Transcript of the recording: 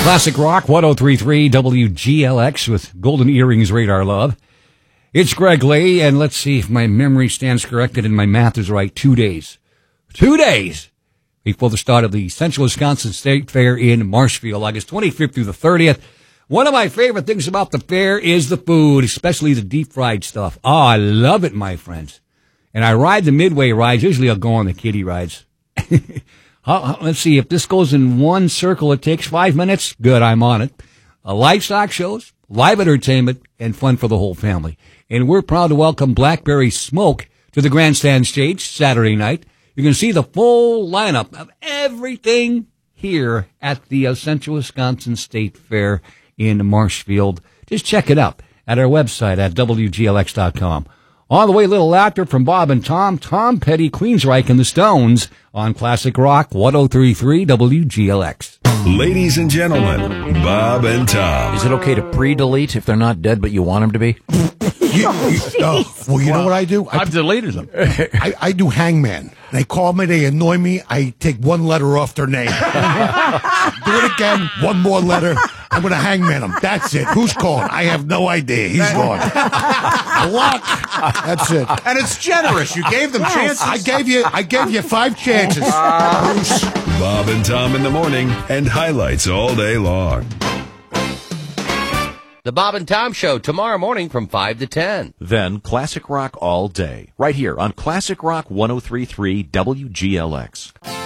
Classic Rock 103.3 WGLX with Golden Earrings Radar Love. It's Greg Lee, and let's see if my memory stands corrected and my math is right. 2 days. 2 days before the start of the Central Wisconsin State Fair in Marshfield, August 25th through the 30th. One of my favorite things about the fair is the food, especially the deep-fried stuff. Oh, I love it, my friends. And I ride the midway rides. Usually I'll go on the kiddie rides. Let's see, if this goes in one circle, it takes 5 minutes. Good, I'm on it. Livestock shows, live entertainment, and fun for the whole family. And we're proud to welcome Blackberry Smoke to the grandstand stage Saturday night. You can see the full lineup of everything here at the Central Wisconsin State Fair in Marshfield. Just check it out at our website at WGLX.com. On the way, little laughter from Bob and Tom Petty, Queensryche, and the Stones on Classic Rock 103.3 WGLX. Ladies and gentlemen, Bob and Tom. Is it okay to pre-delete if they're not dead but you want them to be? You know what I do? I've deleted them. I do hangman. They call me, they annoy me, I take one letter off their name. Do it again, one more letter, I'm going to hangman them. That's it. Who's calling? I have no idea. He's gone. Luck. That's it. And it's generous. You gave them chances. I gave you 5 chances. Bob and Tom in the morning and highlights all day long. The Bob and Tom Show tomorrow morning from 5 to 10. Then Classic Rock all day, right here on Classic Rock 103.3 WGLX.